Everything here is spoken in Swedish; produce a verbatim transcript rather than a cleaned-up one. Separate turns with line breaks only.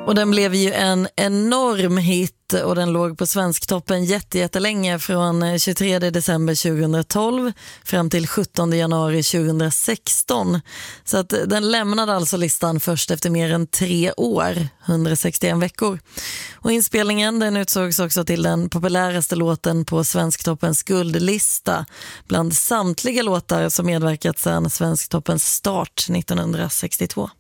Och den blev ju en enorm hit och den låg på Svensktoppen jättelänge från tjugotredje december tjugohundratolv fram till sjuttonde januari tjugohundrasexton. Så att den lämnade alltså listan först efter mer än tre år, hundrasextioen veckor. Och inspelningen den utsågs också till den populäraste låten på Svensktoppens guldlista bland samtliga låtar som medverkat sedan Svensktoppens start nittonhundrasextiotvå.